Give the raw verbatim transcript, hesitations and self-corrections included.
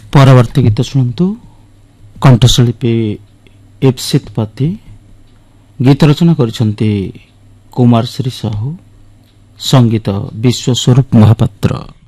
ପରବର୍ତ୍ତୀ ଗୀତ ଶୁଣନ୍ତୁ। କଣ୍ଠଶିଳ୍ପୀ ଇପ୍ସିତ ପତି, ଗୀତ ରଚନା କରିଛନ୍ତି କୁମାର ଶ୍ରୀ ସାହୁ, ସଙ୍ଗୀତ ବିଶ୍ୱସ୍ୱରୂପ ମହାପାତ୍ର।